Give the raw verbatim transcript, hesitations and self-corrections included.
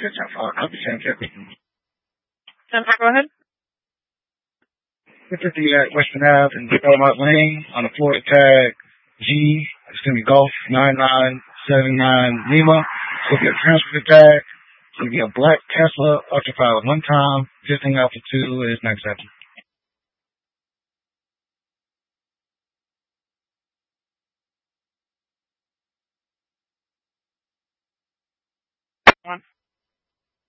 Go ahead. fifty at Western Ave in Belmont Lane on the Florida tag G, it's going to be Golf nine nine seven nine Lima. So get a transfer tag. It's going to be a black Tesla Ultrapilot one time. fifteen Alpha two is next up. One.